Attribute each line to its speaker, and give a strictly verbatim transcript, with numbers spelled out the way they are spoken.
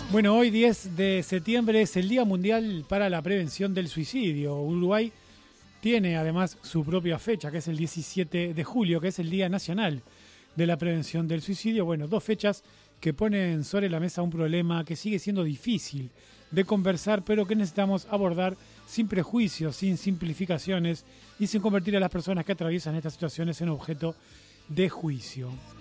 Speaker 1: Bueno, hoy diez de septiembre es el Día Mundial para la Prevención del Suicidio. Uruguay tiene además su propia fecha, que es el diecisiete de julio, que es el Día Nacional de la Prevención del Suicidio. Bueno, dos fechas que ponen sobre la mesa un problema que sigue siendo difícil de conversar, pero que necesitamos abordar sin prejuicios, sin simplificaciones y sin convertir a las personas que atraviesan estas situaciones en objeto de juicio.